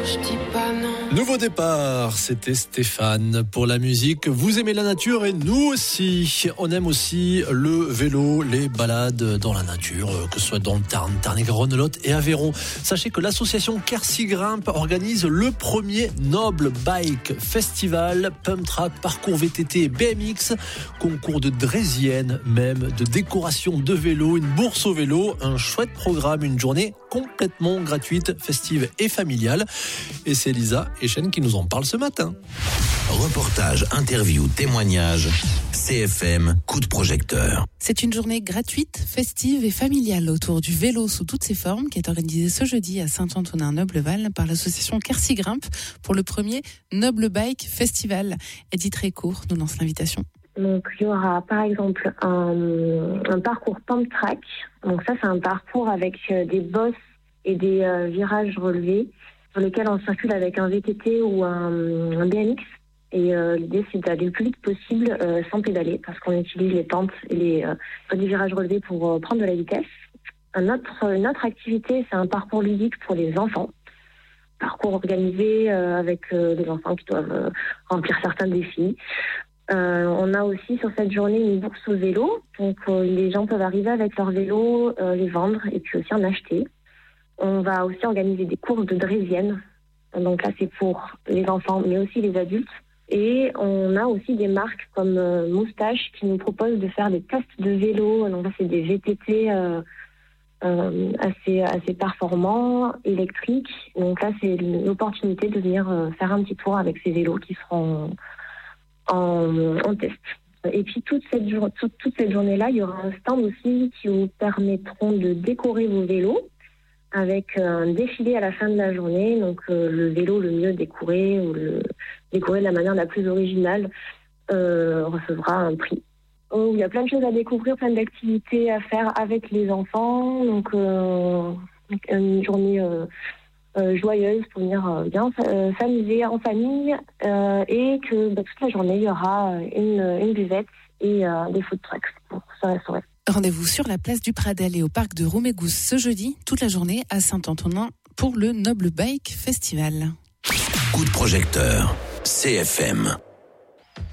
je dis pas non. Nouveau départ, c'était Stéphane pour la musique. Vous aimez la nature et nous aussi. On aime aussi le vélo, les balades dans la nature, que ce soit dans le Tarn, Tarn-et-Garonne, Lot et Aveyron. Sachez que l'association Quercy Grimpe organise le premier Noble Bike Festival, pump track, parcours VTT et BMX, concours de draisienne même, de décoration de vélo, une bourse au vélo, un chouette programme, une journée complètement gratuite, festive et familiale. Et c'est Lisa Echen qui nous en parle ce matin. Reportage, interview, témoignage, CFM, coup de projecteur. C'est une journée gratuite, festive et familiale autour du vélo sous toutes ses formes qui est organisée ce jeudi à Saint-Antonin-Nobleval par l'association Quercy Grimpe pour le premier Noble Bike Festival. Edith Récourt nous lance l'invitation. Donc, il y aura par exemple un parcours pump track. Donc ça, c'est un parcours avec des bosses et des virages relevés sur lesquels on circule avec un VTT ou un BMX. Et l'idée, c'est d'aller le plus vite possible sans pédaler parce qu'on utilise les pentes et les virages relevés pour prendre de la vitesse. Une autre activité, c'est un parcours ludique pour les enfants. Parcours organisé avec les enfants qui doivent remplir certains défis. On a aussi sur cette journée une bourse au vélo. Donc les gens peuvent arriver avec leur vélo, les vendre et puis aussi en acheter. On va aussi organiser des courses de draisienne. Donc là, c'est pour les enfants, mais aussi les adultes. Et on a aussi des marques comme Moustache qui nous proposent de faire des tests de vélo. Donc là, c'est des VTT assez performants, électriques. Donc là, c'est l'opportunité de venir faire un petit tour avec ces vélos qui seront en test. Et puis toute cette journée-là, il y aura un stand aussi qui vous permettront de décorer vos vélos avec un défilé à la fin de la journée. Donc le vélo le mieux décoré ou le décoré de la manière la plus originale recevra un prix. Il y a plein de choses à découvrir, plein d'activités à faire avec les enfants. Donc une journée joyeuse pour venir bien s'amuser en famille et que toute la journée il y aura une buvette et des food trucks pour se restaurer. Rendez-vous sur la place du Pradel et au parc de Roumégous ce jeudi, toute la journée à Saint-Antonin pour le Noble Bike Festival. Coup de projecteur, CFM.